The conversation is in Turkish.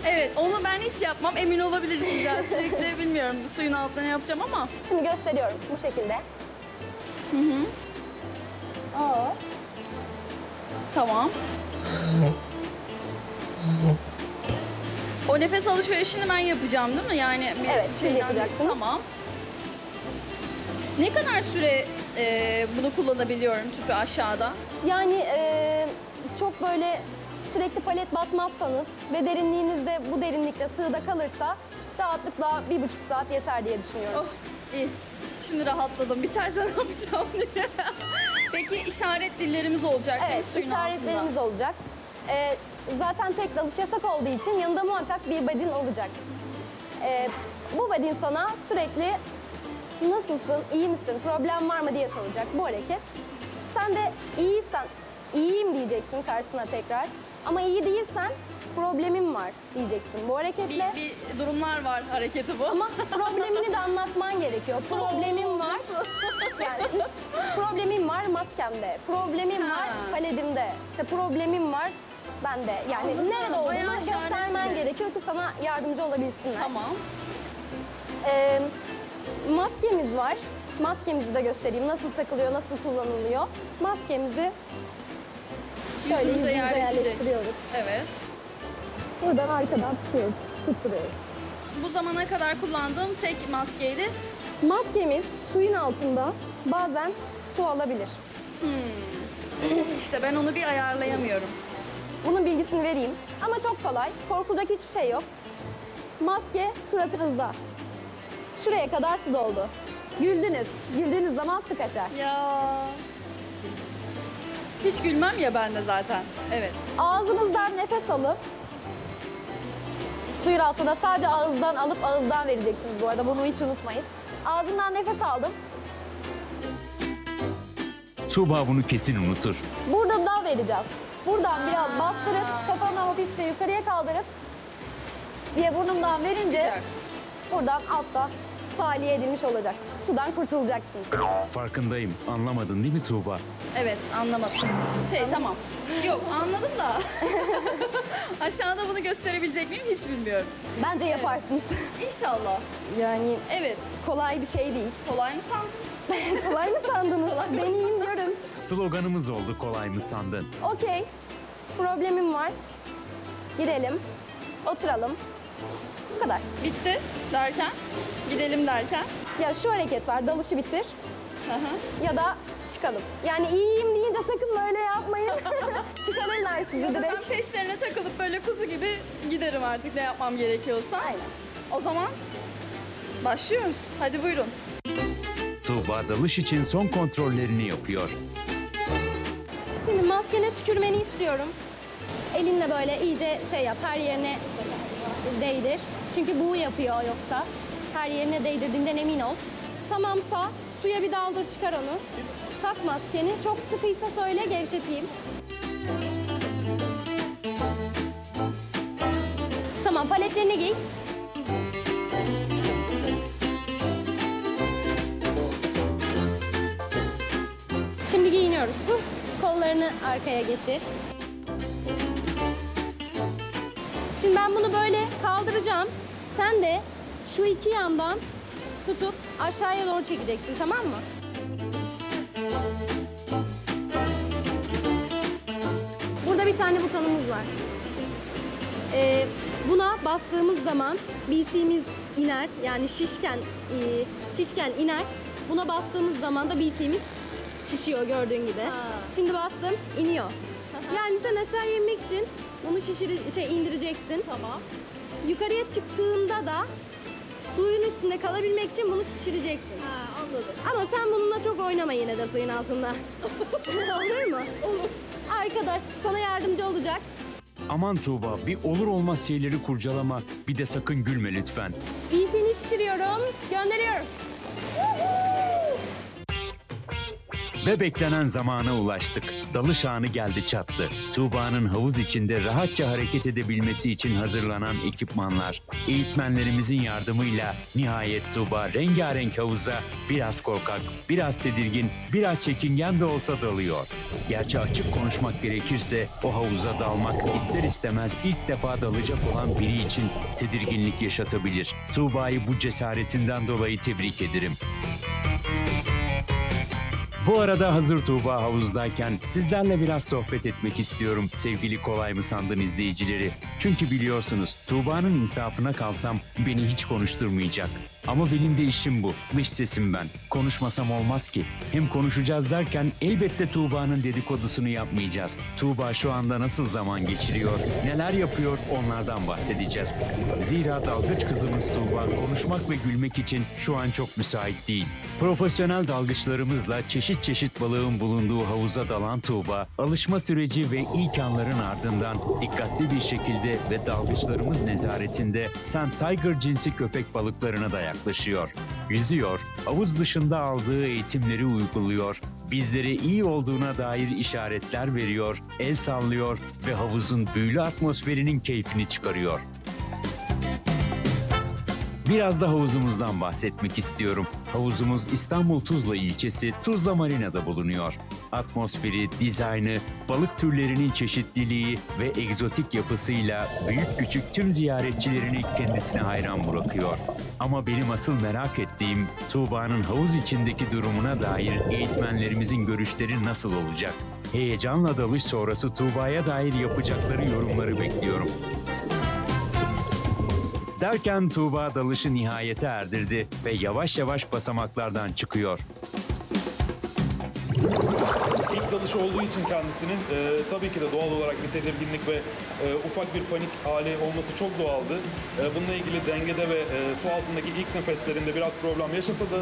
Evet, onu ben hiç yapmam. Emin olabilirsiniz. Yani sürekli bilmiyorum suyun altına yapacağım ama. Şimdi gösteriyorum bu şekilde. Aa. Tamam. O nefes alışverişini ben yapacağım değil mi? Yani bir Evet, siz şeyden- yapacaksınız. Tamam. Ne kadar süre bunu kullanabiliyorum tüpü aşağıda? Yani çok böyle sürekli palet basmazsanız ve derinliğinizde bu derinlikte sığda kalırsa rahatlıkla 1,5 saat yeter diye düşünüyorum. Oh iyi. Şimdi rahatladım. Biterse ne yapacağım diye. Peki işaret dillerimiz olacak değil mi Evet, suyun işaretlerimiz altında? olacak. Zaten tek dalış yasak olduğu için yanında muhakkak bir badin olacak. Bu badin sana sürekli nasılsın, iyi misin, problem var mı diye soracak bu hareket. Sen de iyiysen, iyiyim diyeceksin karşısına tekrar. Ama iyi değilsen problemim var diyeceksin bu hareketle. Bir durumlar var hareketi bu. Ama problemini de anlatman gerekiyor. Problemim var. Yani problemim var maskemde. Problemim Ha. var paledimde. İşte problemim var bende. Yani Anladım. nerede Bayağı olduğunu göstermen işaretli. gerekiyor ki sana yardımcı olabilsinler. Tamam. Maskemiz var. Maskemizi de göstereyim. Nasıl takılıyor, nasıl kullanılıyor. Maskemizi şöyle Yüzümüze yüzümüze yerleşecek. yerleştiriyoruz. Evet. Buradan arkadan tutuyoruz, tutturuyoruz. Bu zamana kadar kullandığım tek maskeydi. Maskemiz suyun altında bazen su alabilir. İşte ben onu bir ayarlayamıyorum. Bunun bilgisini vereyim. Ama çok kolay. Korkulacak hiçbir şey yok. Maske suratınızda. Şuraya kadar su doldu. Güldünüz. Güldüğünüz zaman su kaçar. Ya. Hiç gülmem ya ben de zaten. Evet. Ağzınızdan nefes alıp suyun altında sadece ağızdan alıp ağızdan vereceksiniz bu arada. Bunu hiç unutmayın. Ağzından nefes aldım. Tuğba bunu kesin unutur. Burnumdan vereceğim. Buradan biraz bastırıp kafamı hafifçe yukarıya kaldırıp diye burnumdan verince Çıkacak. buradan alttan tahliye edilmiş olacak. Sudan kurtulacaksınız. Farkındayım. Anlamadın değil mi Tuğba? Evet anlamadım. Tamam. Yok anladım da. Aşağıda bunu gösterebilecek miyim hiç bilmiyorum. Bence yaparsınız. İnşallah. Yani Evet. kolay bir şey değil. Kolay mı sandın? Kolay mı sandınız? Deneyeyim görün. Sloganımız oldu kolay mı sandın? Okey. Problemim var. Gidelim. Oturalım. Bu kadar. Bitti derken, gidelim derken. Ya şu hareket var. Dalışı bitir. Hı hı. Ya da çıkalım. Yani iyiyim deyince sakın böyle yapmayın. Çıkarırlar sizi Ben direkt. peşlerine takılıp böyle kuzu gibi giderim artık ne yapmam gerekiyorsa. Aynen. O zaman başlıyoruz. Hadi buyurun. Tuğba dalış için son kontrollerini yapıyor. Şimdi maskene tükürmeni istiyorum. Elinle böyle iyice şey yap, her yerine değdir. Çünkü buğu yapıyor yoksa. Her yerine değdirdiğinden emin ol. Tamamsa suya bir daldır çıkar onu. Tak maskeni. Çok sıkıysa söyle gevşeteyim. Tamam paletlerini giy. Şimdi giyiniyoruz. Kollarını arkaya geçir. Şimdi ben bunu böyle kaldıracağım. Sen de şu iki yandan tutup aşağıya doğru çekeceksin, tamam mı? Burada bir tane butonumuz var. Buna bastığımız zaman BC'miz iner. Yani şişken iner. Buna bastığımız zaman da BC'miz şişiyor gördüğün gibi. Şimdi bastım, iniyor. Yani sen aşağıya inmek için bunu indireceksin. Tamam. Yukarıya çıktığında da suyun üstünde kalabilmek için bunu şişireceksin. Ha, anladım. Ama sen bununla çok oynama yine de suyun altında. Olur mu? Olur. Arkadaş sana yardımcı olacak. Aman Tuğba bir olur olmaz şeyleri kurcalama. Bir de sakın gülme lütfen. BC'ni şişiriyorum, gönderiyorum. Ve beklenen zamana ulaştık. Dalış anı geldi çattı. Tuğba'nın havuz içinde rahatça hareket edebilmesi için hazırlanan ekipmanlar, eğitmenlerimizin yardımıyla nihayet Tuğba rengarenk havuza biraz korkak, biraz tedirgin, biraz çekingen de olsa dalıyor. Gerçi açık konuşmak gerekirse o havuza dalmak ister istemez ilk defa dalacak olan biri için tedirginlik yaşatabilir. Tuğba'yı bu cesaretinden dolayı tebrik ederim. Bu arada hazır Tuğba havuzdayken sizlerle biraz sohbet etmek istiyorum sevgili Kolay mı sandın izleyicileri. Çünkü biliyorsunuz Tuğba'nın insafına kalsam beni hiç konuşturmayacak. Ama benim de işim bu. Dış sesim ben. Konuşmasam olmaz ki. Hem konuşacağız derken elbette Tuğba'nın dedikodusunu yapmayacağız. Tuğba şu anda nasıl zaman geçiriyor, neler yapıyor onlardan bahsedeceğiz. Zira dalgıç kızımız Tuğba konuşmak ve gülmek için şu an çok müsait değil. Profesyonel dalgıçlarımızla çeşit çeşit balığın bulunduğu havuza dalan Tuğba, alışma süreci ve ilk anların ardından dikkatli bir şekilde ve dalgıçlarımız nezaretinde St. Tiger cinsi köpek balıklarına da yaklaşıyor. Yüzüyor, havuz dışında aldığı eğitimleri uyguluyor, bizlere iyi olduğuna dair işaretler veriyor, el sallıyor ve havuzun büyülü atmosferinin keyfini çıkarıyor. Biraz da havuzumuzdan bahsetmek istiyorum. Havuzumuz İstanbul Tuzla ilçesi Tuzla Marina'da bulunuyor. Atmosferi, dizaynı, balık türlerinin çeşitliliği ve egzotik yapısıyla büyük küçük tüm ziyaretçilerini kendisine hayran bırakıyor. Ama benim asıl merak ettiğim Tuğba'nın havuz içindeki durumuna dair eğitmenlerimizin görüşleri nasıl olacak? Heyecanla dalış sonrası Tuğba'ya dair yapacakları yorumları bekliyorum. Derken Tuğba dalışı nihayete erdirdi ve yavaş yavaş basamaklardan çıkıyor. İlk dalışı olduğu için kendisinin tabii ki de doğal olarak bir tedirginlik ve ufak bir panik hali olması çok doğaldı. Bununla ilgili dengede ve su altındaki ilk nefeslerinde biraz problem yaşasa da